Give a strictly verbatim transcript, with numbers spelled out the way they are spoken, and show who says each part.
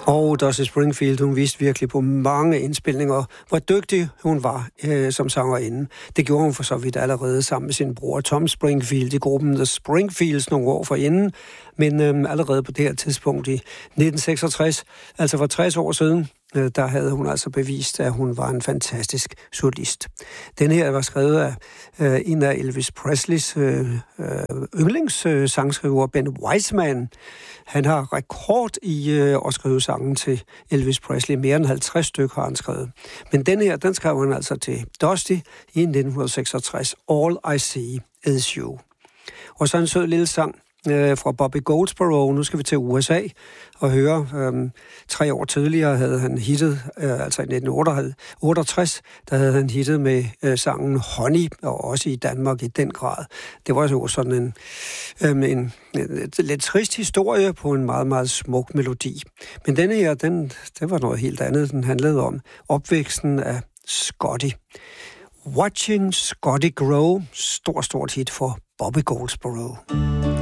Speaker 1: Og Dusty Springfield, hun viste virkelig på mange indspilninger, hvor dygtig hun var øh, som sangerinde. Det gjorde hun for så vidt allerede sammen med sin bror Tom Springfield i gruppen The Springfields nogle år forinden. Men øh, allerede på det her tidspunkt i nitten seksogtres, altså for tres år siden, øh, der havde hun altså bevist, at hun var en fantastisk solist. Den her var skrevet af øh, en af Elvis Presleys øh, yndlingssangskriver, Ben Wiseman. Han har rekord i øh, at skrive sangen til Elvis Presley. Mere end halvtreds stykker har han skrevet. Men den her, den skrev han altså til Dusty i nitten seksogtres. All I See Is You. Og så en sød lille sang øh, fra Bobby Goldsboro. Nu skal vi til U S A og høre. Øh, tre år tidligere havde han hittet, øh, altså i nitten otteogtres, der havde han hittet med øh, sangen Honey, og også i Danmark i den grad. Det var jo sådan en, øh, en, en, en lidt trist historie på en meget, meget smuk melodi. Men denne her, den, det var noget helt andet. Den handlede om opvæksten af Scotty. Watching Scotty Grow. Stor, stort hit for Bobby Goldsboro.